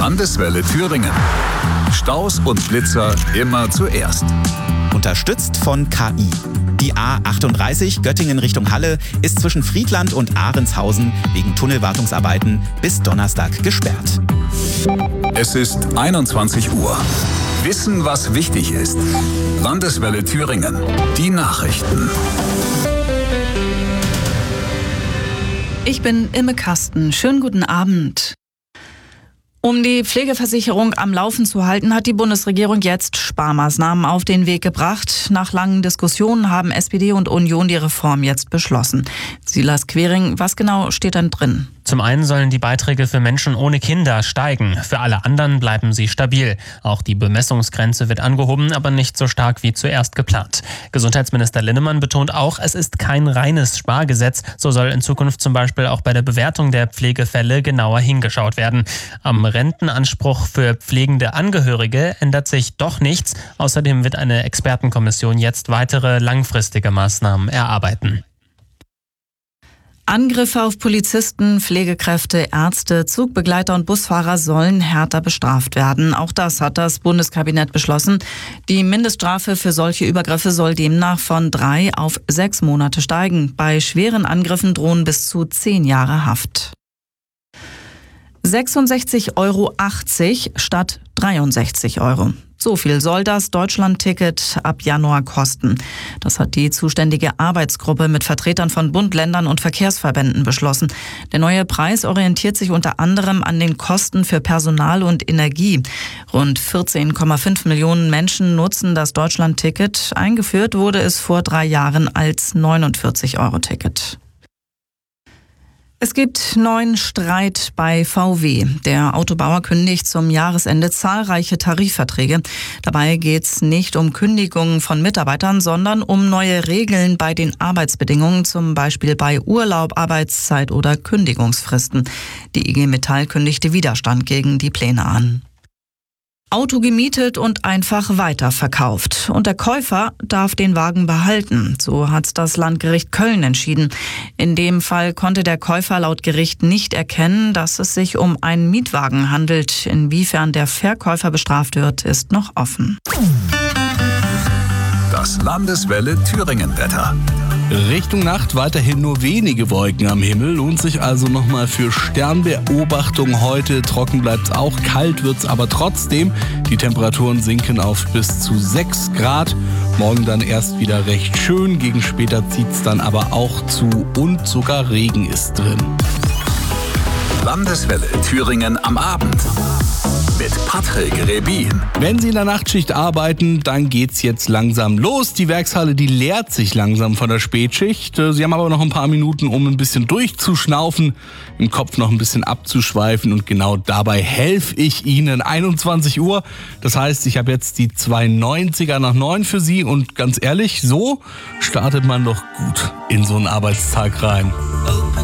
Landeswelle Thüringen. Staus und Blitzer immer zuerst. Unterstützt von KI. Die A38 Göttingen Richtung Halle ist zwischen Friedland und Ahrenshausen wegen Tunnelwartungsarbeiten bis Donnerstag gesperrt. Es ist 21 Uhr. Wissen, was wichtig ist. Landeswelle Thüringen. Die Nachrichten. Ich bin Imme Kasten. Schönen guten Abend. Um die Pflegeversicherung am Laufen zu halten, hat die Bundesregierung jetzt Sparmaßnahmen auf den Weg gebracht. Nach langen Diskussionen haben SPD und Union die Reform jetzt beschlossen. Silas Quering, was genau steht dann drin? Zum einen sollen die Beiträge für Menschen ohne Kinder steigen. Für alle anderen bleiben sie stabil. Auch die Bemessungsgrenze wird angehoben, aber nicht so stark wie zuerst geplant. Gesundheitsminister Linnemann betont auch, es ist kein reines Spargesetz. So soll in Zukunft zum Beispiel auch bei der Bewertung der Pflegefälle genauer hingeschaut werden. Am Rentenanspruch für pflegende Angehörige ändert sich doch nichts. Außerdem wird eine Expertenkommission jetzt weitere langfristige Maßnahmen erarbeiten. Angriffe auf Polizisten, Pflegekräfte, Ärzte, Zugbegleiter und Busfahrer sollen härter bestraft werden. Auch das hat das Bundeskabinett beschlossen. Die Mindeststrafe für solche Übergriffe soll demnach von 3 auf 6 Monate steigen. Bei schweren Angriffen drohen bis zu 10 Jahre Haft. 66,80 Euro statt 63 Euro. So viel soll das Deutschland-Ticket ab Januar kosten. Das hat die zuständige Arbeitsgruppe mit Vertretern von Bund, Ländern und Verkehrsverbänden beschlossen. Der neue Preis orientiert sich unter anderem an den Kosten für Personal und Energie. Rund 14,5 Millionen Menschen nutzen das Deutschland-Ticket. Eingeführt wurde es vor 3 Jahren als 49-Euro-Ticket. Es gibt neuen Streit bei VW. Der Autobauer kündigt zum Jahresende zahlreiche Tarifverträge. Dabei geht es nicht um Kündigungen von Mitarbeitern, sondern um neue Regeln bei den Arbeitsbedingungen, zum Beispiel bei Urlaub, Arbeitszeit oder Kündigungsfristen. Die IG Metall kündigte Widerstand gegen die Pläne an. Auto gemietet und einfach weiterverkauft. Und der Käufer darf den Wagen behalten. So hat das Landgericht Köln entschieden. In dem Fall konnte der Käufer laut Gericht nicht erkennen, dass es sich um einen Mietwagen handelt. Inwiefern der Verkäufer bestraft wird, ist noch offen. Das Landeswelle Thüringen-Wetter. Richtung Nacht weiterhin nur wenige Wolken am Himmel. Lohnt sich also nochmal für Sternbeobachtung heute. Trocken bleibt's auch, kalt wird's aber trotzdem. Die Temperaturen sinken auf bis zu 6 Grad. Morgen dann erst wieder recht schön. Gegen später zieht's dann aber auch zu und sogar Regen ist drin. Landeswelle Thüringen am Abend. Mit Patrick Rebin. Wenn Sie in der Nachtschicht arbeiten, dann geht's jetzt langsam los. Die Werkshalle, die leert sich langsam von der Spätschicht. Sie haben aber noch ein paar Minuten, um ein bisschen durchzuschnaufen, im Kopf noch ein bisschen abzuschweifen und genau dabei helfe ich Ihnen. 21 Uhr, das heißt, ich habe jetzt die 290er nach 9 für Sie und ganz ehrlich, so startet man doch gut in so einen Arbeitstag rein.